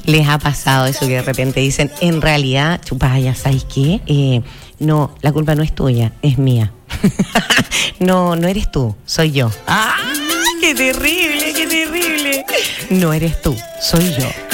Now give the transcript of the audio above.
¿Les ha pasado eso que de repente dicen, en realidad, vaya, ¿sabes qué? No, la culpa no es tuya, es mía. No eres tú, soy yo. ¡Ah! ¡Qué terrible, qué terrible! No eres tú, soy yo.